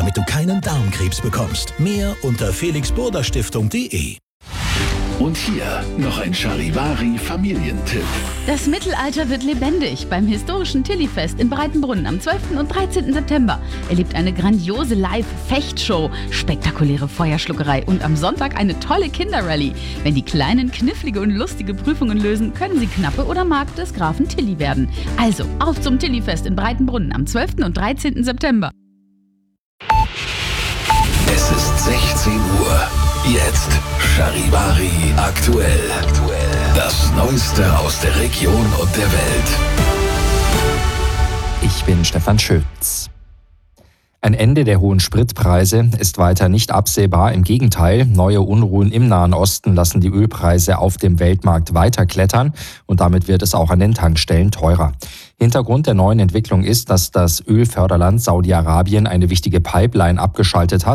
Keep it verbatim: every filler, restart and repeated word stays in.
damit du keinen Darmkrebs bekommst. Mehr unter felix burda stiftung punkt de. Und hier noch ein Charivari-Familientipp. Das Mittelalter wird lebendig beim historischen Tillyfest in Breitenbrunn am zwölften und dreizehnten September. Erlebt eine grandiose Live-Fechtshow, spektakuläre Feuerschluckerei und am Sonntag eine tolle Kinderrallye. Wenn die Kleinen knifflige und lustige Prüfungen lösen, können sie Knappe oder Magd des Grafen Tilly werden. Also auf zum Tillyfest in Breitenbrunn am zwölften und dreizehnten September. Es ist sechzehn Uhr. Jetzt Charivari aktuell. Das Neueste aus der Region und der Welt. Ich bin Stefan Schütz. Ein Ende der hohen Spritpreise ist weiter nicht absehbar. Im Gegenteil, neue Unruhen im Nahen Osten lassen die Ölpreise auf dem Weltmarkt weiter klettern und damit wird es auch an den Tankstellen teurer. Hintergrund der neuen Entwicklung ist, dass das Ölförderland Saudi-Arabien eine wichtige Pipeline abgeschaltet hat.